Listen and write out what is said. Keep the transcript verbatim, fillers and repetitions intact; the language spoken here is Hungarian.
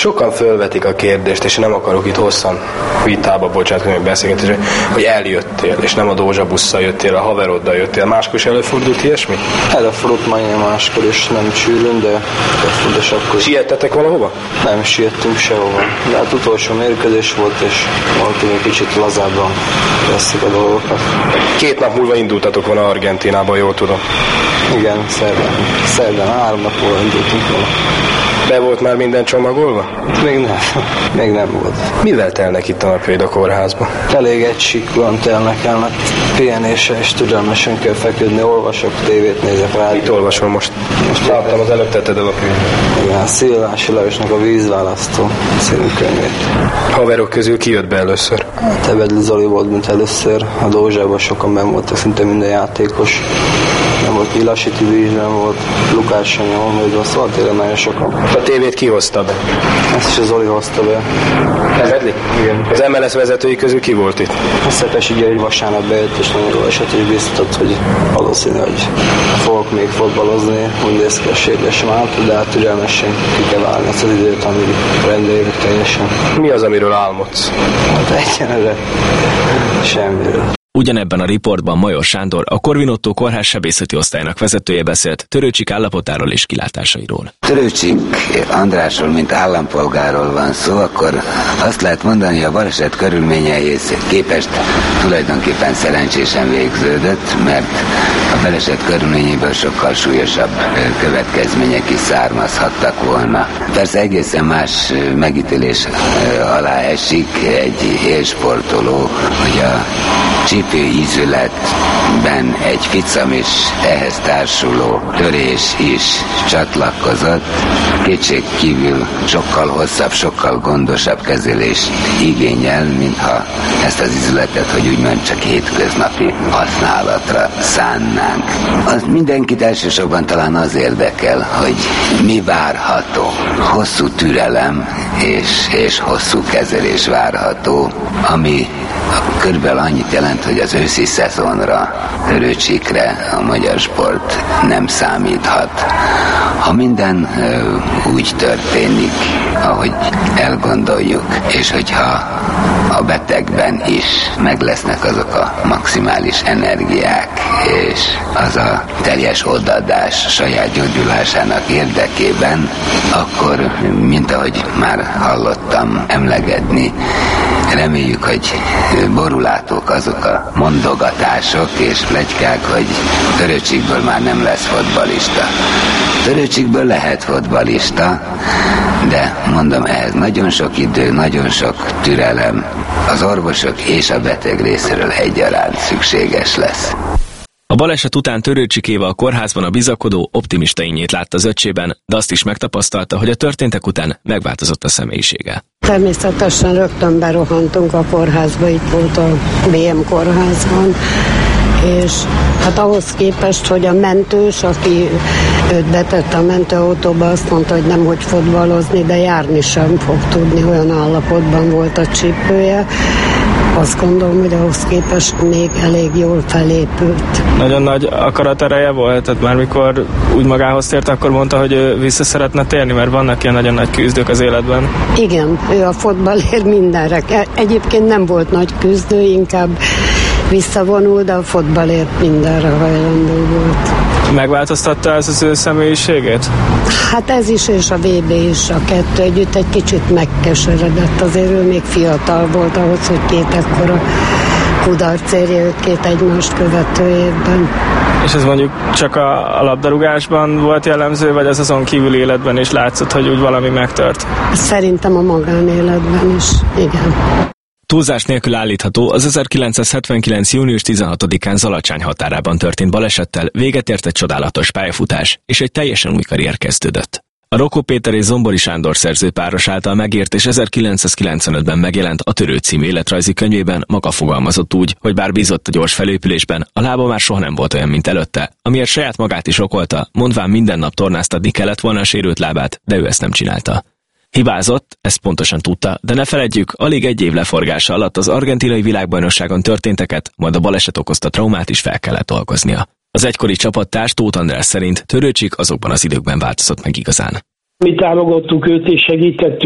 Sokan fölvetik a kérdést, és nem akarok itt hosszan vitába bocsátani, hogy beszélgetésre, hogy eljöttél, és nem a Dózsa busszal jöttél, a haveroddal jöttél. Máskor is előfordult ilyesmi? Előfordult majdnem máskor is, nem sűrűn, de előfordult akkor. Siettetek valahova? Nem siettünk sehova. De hát utolsó mérkőzés volt, és valami egy kicsit lazábban veszik a dolgokat. Két nap múlva indultatok volna Argentínába, jól tudom. Igen, szerdán. Szerdán három nap múlva indultunk volna. Be volt már minden csomagolva? Még nem. Még nem volt. Mivel telnek itt a napjaid a kórházba? Elég egysíkúan telnek el, pihenéssel és türelmesen kell feküdni, olvasok, tévét nézek rá. Mit olvasol most? Most láttam, az előbb tetted el a könyvet. Igen, Szilvási Lajosnak a Vízválasztó című könyvét. Haverok közül ki jött be először? Hát Ebedli Zoli volt, mint először. A Dózsában sokan benn voltak, szinte minden játékos. Nem volt Ilasiti Víz, nem volt Lukács Sanyó, vagy szóval tényleg nagyon sokan. A tévét ki hozta be? Ezt is a Zoli hozta be. Ebedli? Igen. Az em el es vezetői közül ki volt itt? A Szepesi György vasárnap bejött, és nagyon jól esett, és biztatott, hogy valószínű, hogy fogok még fotbalozni, úgy néz ki a sérülés állt, de hát türelmesen ki kell válni ezt az időt, amíg rendeljük teljesen. Mi az, amiről álmodsz? Hát egyenlőre semmiről. Ugyanebben a riportban Major Sándor, a Korvin Ottó kórház sebészeti osztályának vezetője beszélt Törőcsik állapotáról és kilátásairól. Törőcsik Andrásról, mint állampolgárról van szó, akkor azt lehet mondani, hogy a baleset körülményeihez képest tulajdonképpen szerencsésen végződött, mert a baleset körülményéből sokkal súlyosabb következmények is származhattak volna. Persze egészen más megítélés alá esik egy élsportoló, hogy a csípőízületben egy ficam és ehhez társuló törés is csatlakozott. Kétségkívül sokkal hosszabb, sokkal gondosabb kezelést igényel, mintha ezt az ízületet, hogy úgymond csak hétköznapi használatra szánnánk. Az mindenkit elsősorban talán az érdekel, hogy mi várható. Hosszú türelem és, és hosszú kezelés várható, ami körülbelül annyit jelent, hogy az őszi szezonra, Törőcsikre a magyar sport nem számíthat. Ha minden ö, úgy történik, ahogy elgondoljuk, és hogyha a betegben is meg lesznek azok a maximális energiák, és az a teljes odaadás saját gyógyulásának érdekében, akkor, mint ahogy már hallottam emlegetni, reméljük, hogy borulátók azok a mondogatások és pletykák, hogy Törőcsikből már nem lesz fotbalista. Törőcsikből lehet fotbalista, de mondom, ehhez nagyon sok idő, nagyon sok türelem az orvosok és a beteg részéről egyaránt szükséges lesz. A baleset után Törőcsik Éva a kórházban a bizakodó, optimista ínjét látta az öccsében, de azt is megtapasztalta, hogy a történtek után megváltozott a személyisége. Természetesen rögtön berohantunk a kórházba, itt volt a bé em kórházban, és hát ahhoz képest, hogy a mentős, aki őt betette a mentőautóba, azt mondta, hogy nem hogy fotbalozni, de járni sem fog tudni, olyan állapotban volt a csípője. Azt gondolom, hogy ahhoz képest még elég jól felépült. Nagyon nagy akaratereje volt, tehát már mikor úgy magához tért, akkor mondta, hogy ő vissza szeretne térni, mert vannak ilyen nagyon nagy küzdők az életben. Igen, ő a fotballért mindenre. Egyébként nem volt nagy küzdő, inkább visszavonul, de a fotballért mindenre hajlandó volt. Megváltoztatta ez az ő személyiségét? Hát ez is, és a vé bé is, a kettő együtt egy kicsit megkeseredett. Azért ő még fiatal volt ahhoz, hogy két ekkora kudarc érje őt két egymást követő évben. És ez mondjuk csak a, a labdarúgásban volt jellemző, vagy az azon kívüli életben is látszott, hogy úgy valami megtört? Szerintem a magánéletben is, igen. Túlzás nélkül állítható, az ezerkilencszázhetvenkilenc. június tizenhatodikán Zalacsány határában történt balesettel véget ért egy csodálatos pályafutás, és egy teljesen új karrier kezdődött. A Rokó Péter és Zombori Sándor szerzőpáros által megírt és ezerkilencszázkilencvenötben megjelent A Törő című életrajzi könyvében maga fogalmazott úgy, hogy bár bízott a gyors felépülésben, a lába már soha nem volt olyan, mint előtte, amiért saját magát is okolta, mondván minden nap tornáztatni kellett volna a sérült lábát, de ő ezt nem csinálta. Hibázott, ezt pontosan tudta, de ne feledjük, alig egy év leforgása alatt az argentinai világbajnokságon történteket, majd a baleset okozta traumát is fel kellett dolgoznia. Az egykori csapattárs Tóth András szerint Törőcsik azokban az időkben változott meg igazán. Mi támogattuk őt és segítettük